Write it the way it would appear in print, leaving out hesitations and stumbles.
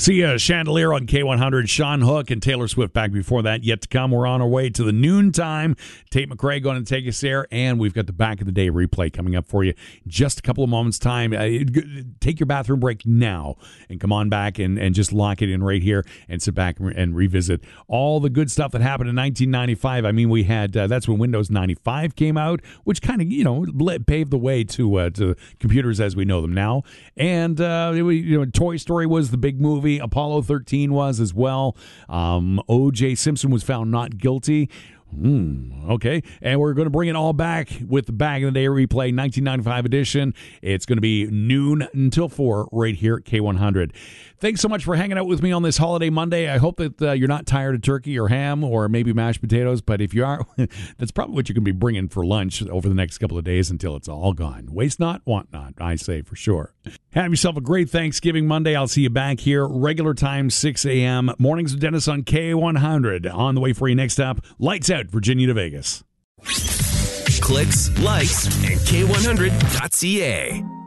See Chandelier on K100. Sean Hook and Taylor Swift back before that. Yet to come. We're on our way to the noontime. Tate McRae going to take us there. And we've got the back of the day replay coming up for you in just a couple of moments' time. Take your bathroom break now and come on back and just lock it in right here and sit back and revisit all the good stuff that happened in 1995. I mean, we had that's when Windows 95 came out, which kind of paved the way to computers as we know them now. And Toy Story was the big movie. Apollo 13 was as well. O.J. Simpson was found not guilty. Okay, and we're going to bring it all back with the Back of the Day replay, 1995 edition. It's going to be noon until 4 right here at K100. Thanks so much for hanging out with me on this holiday Monday. I hope that you're not tired of turkey or ham or maybe mashed potatoes, but if you are, that's probably what you're going to be bringing for lunch over the next couple of days until it's all gone. Waste not, want not, I say for sure. Have yourself a great Thanksgiving Monday. I'll see you back here, regular time, 6 a.m. Mornings with Dennis on K100. On the way for you next up, Lights Out, Virginia to Vegas. Clicks, likes, and K100.ca.